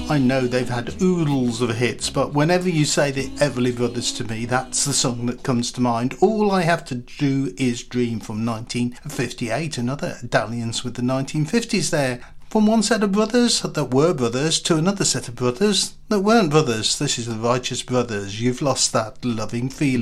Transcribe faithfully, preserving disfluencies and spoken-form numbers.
I know they've had oodles of hits, but whenever you say the Everly Brothers to me, that's the song that comes to mind. All I Have to Do Is Dream from nineteen fifty-eight, another dalliance with the nineteen fifties there. From one set of brothers that were brothers to another set of brothers that weren't brothers. This is the Righteous Brothers. You've Lost That Loving Feeling.